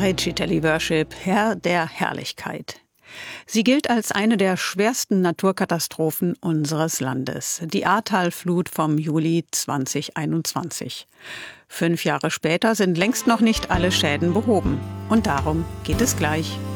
Recitali Worship, Herr der Herrlichkeit. Sie gilt als eine der schwersten Naturkatastrophen unseres Landes, die Ahrtalflut vom Juli 2021. 5 Jahre später sind längst noch nicht alle Schäden behoben. Und darum geht es gleich.